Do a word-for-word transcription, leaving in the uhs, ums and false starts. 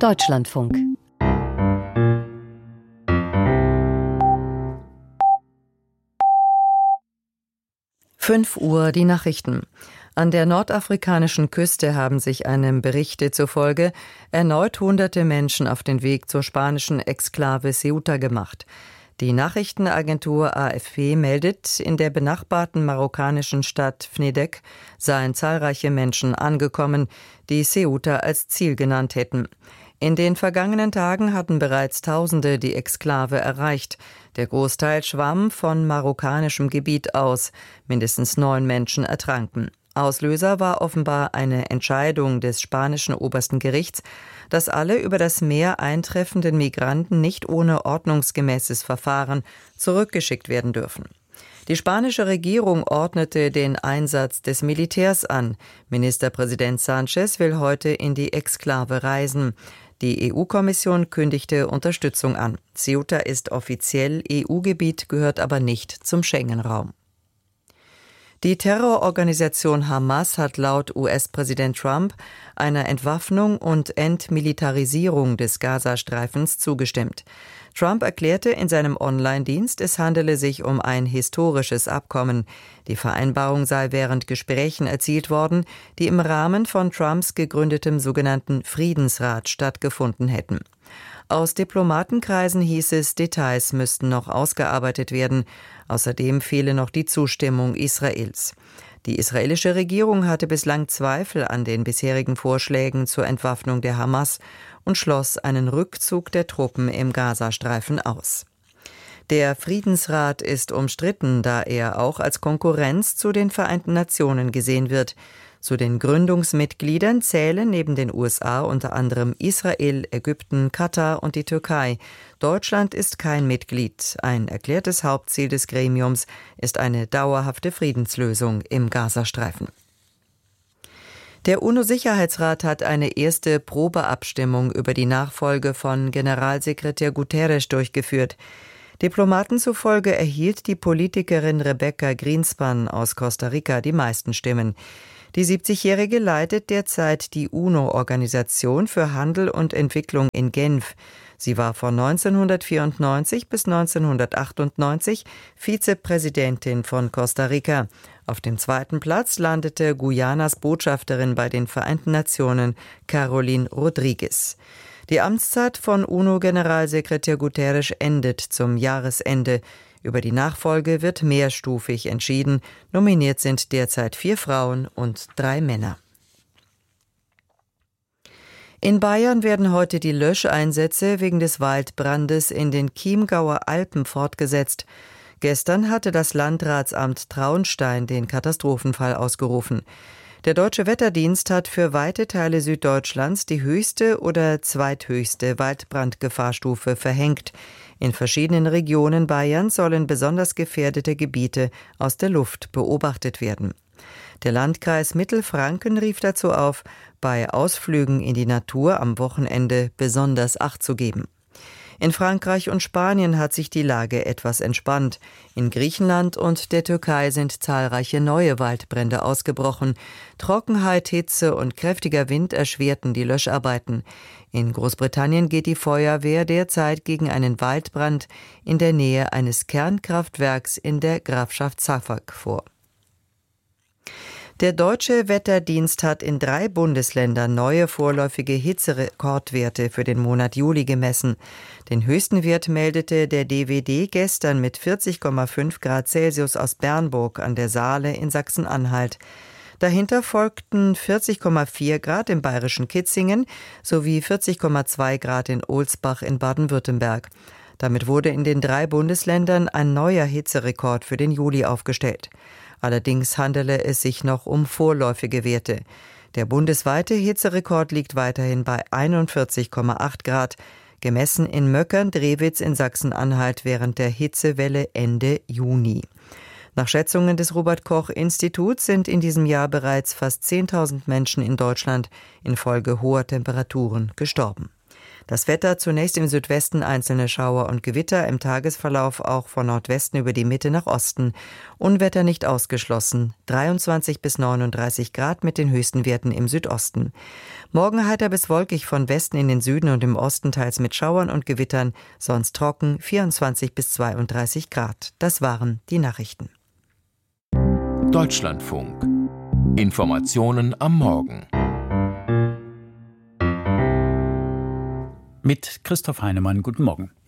Deutschlandfunk. Fünf Uhr die Nachrichten. An der nordafrikanischen Küste haben sich einem Berichte zufolge erneut hunderte Menschen auf den Weg zur spanischen Exklave Ceuta gemacht. Die Nachrichtenagentur A F P meldet, in der benachbarten marokkanischen Stadt Fnidek seien zahlreiche Menschen angekommen, die Ceuta als Ziel genannt hätten. In den vergangenen Tagen hatten bereits Tausende die Exklave erreicht. Der Großteil schwamm von marokkanischem Gebiet aus. Mindestens neun Menschen ertranken. Auslöser war offenbar eine Entscheidung des spanischen obersten Gerichts, dass alle über das Meer eintreffenden Migranten nicht ohne ordnungsgemäßes Verfahren zurückgeschickt werden dürfen. Die spanische Regierung ordnete den Einsatz des Militärs an. Ministerpräsident Sánchez will heute in die Exklave reisen. Die E U-Kommission kündigte Unterstützung an. Ceuta ist offiziell E U-Gebiet, gehört aber nicht zum Schengen-Raum. Die Terrororganisation Hamas hat laut U S-Präsident Trump einer Entwaffnung und Entmilitarisierung des Gazastreifens zugestimmt. Trump erklärte in seinem Online-Dienst, es handele sich um ein historisches Abkommen. Die Vereinbarung sei während Gesprächen erzielt worden, die im Rahmen von Trumps gegründetem sogenannten Friedensrat stattgefunden hätten. Aus Diplomatenkreisen hieß es, Details müssten noch ausgearbeitet werden. Außerdem fehle noch die Zustimmung Israels. Die israelische Regierung hatte bislang Zweifel an den bisherigen Vorschlägen zur Entwaffnung der Hamas und schloss einen Rückzug der Truppen im Gazastreifen aus. Der Friedensrat ist umstritten, da er auch als Konkurrenz zu den Vereinten Nationen gesehen wird. Zu den Gründungsmitgliedern zählen neben den U S A unter anderem Israel, Ägypten, Katar und die Türkei. Deutschland ist kein Mitglied. Ein erklärtes Hauptziel des Gremiums ist eine dauerhafte Friedenslösung im Gazastreifen. Der UNO-Sicherheitsrat hat eine erste Probeabstimmung über die Nachfolge von Generalsekretär Guterres durchgeführt. Diplomaten zufolge erhielt die Politikerin Rebecca Greenspan aus Costa Rica die meisten Stimmen. Die siebzigjährige leitet derzeit die UNO-Organisation für Handel und Entwicklung in Genf. Sie war von neunzehnhundertvierundneunzig bis neunzehnhundertachtundneunzig Vizepräsidentin von Costa Rica. Auf dem zweiten Platz landete Guyanas Botschafterin bei den Vereinten Nationen, Caroline Rodriguez. Die Amtszeit von UNO-Generalsekretär Guterres endet zum Jahresende. Über die Nachfolge wird mehrstufig entschieden. Nominiert sind derzeit vier Frauen und drei Männer. In Bayern werden heute die Löscheinsätze wegen des Waldbrandes in den Chiemgauer Alpen fortgesetzt. Gestern hatte das Landratsamt Traunstein den Katastrophenfall ausgerufen. Der Deutsche Wetterdienst hat für weite Teile Süddeutschlands die höchste oder zweithöchste Waldbrandgefahrstufe verhängt. In verschiedenen Regionen Bayerns sollen besonders gefährdete Gebiete aus der Luft beobachtet werden. Der Landkreis Mittelfranken rief dazu auf, bei Ausflügen in die Natur am Wochenende besonders Acht zu geben. In Frankreich und Spanien hat sich die Lage etwas entspannt. In Griechenland und der Türkei sind zahlreiche neue Waldbrände ausgebrochen. Trockenheit, Hitze und kräftiger Wind erschwerten die Löscharbeiten. In Großbritannien geht die Feuerwehr derzeit gegen einen Waldbrand in der Nähe eines Kernkraftwerks in der Grafschaft Suffolk vor. Der Deutsche Wetterdienst hat in drei Bundesländern neue vorläufige Hitzerekordwerte für den Monat Juli gemessen. Den höchsten Wert meldete der D W D gestern mit vierzig Komma fünf Grad Celsius aus Bernburg an der Saale in Sachsen-Anhalt. Dahinter folgten vierzig Komma vier Grad im bayerischen Kitzingen sowie vierzig Komma zwei Grad in Ohlsbach in Baden-Württemberg. Damit wurde in den drei Bundesländern ein neuer Hitzerekord für den Juli aufgestellt. Allerdings handele es sich noch um vorläufige Werte. Der bundesweite Hitzerekord liegt weiterhin bei einundvierzig Komma acht Grad, gemessen in Möckern-Drewitz in Sachsen-Anhalt während der Hitzewelle Ende Juni. Nach Schätzungen des Robert-Koch-Instituts sind in diesem Jahr bereits fast zehntausend Menschen in Deutschland infolge hoher Temperaturen gestorben. Das Wetter zunächst im Südwesten einzelne Schauer und Gewitter, im Tagesverlauf auch von Nordwesten über die Mitte nach Osten. Unwetter nicht ausgeschlossen, dreiundzwanzig bis neununddreißig Grad mit den höchsten Werten im Südosten. Morgen heiter bis wolkig von Westen in den Süden und im Osten teils mit Schauern und Gewittern, sonst trocken, vierundzwanzig bis zweiunddreißig Grad. Das waren die Nachrichten. Deutschlandfunk. Informationen am Morgen. Mit Christoph Heinemann, guten Morgen.